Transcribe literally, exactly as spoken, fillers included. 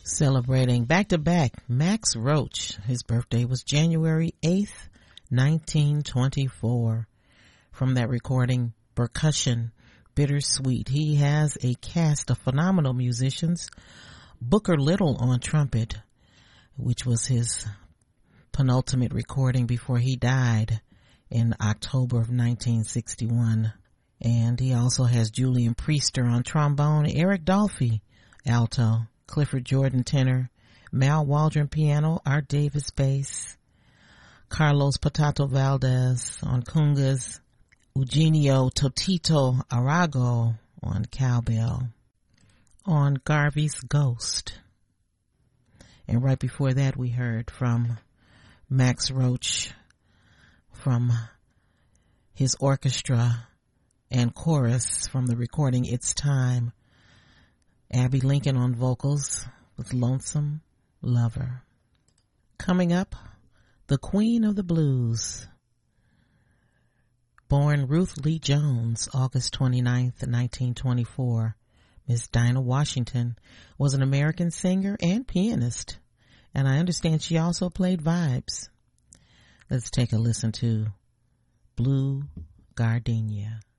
Celebrating back to back Max Roach. His birthday was January eighth, nineteen twenty-four. From that recording, Percussion, Bittersweet. He has a cast of phenomenal musicians. Booker Little on trumpet, which was his penultimate recording before he died in October of nineteen sixty-one. And he also has Julian Priester on trombone, Eric Dolphy alto, Clifford Jordan tenor, Mal Waldron piano, Art Davis bass, Carlos Potato Valdez on congas, Eugenio Totito Arago on cowbell, on Garvey's Ghost. And right before that we heard from Max Roach from his orchestra and chorus from the recording It's Time, Abby Lincoln on vocals with Lonesome Lover. Coming up, the Queen of the Blues. Born Ruth Lee Jones, August twenty-ninth, nineteen twenty-four, Miss Dinah Washington was an American singer and pianist, and I understand she also played vibes. Let's take a listen to Blue Gardenia.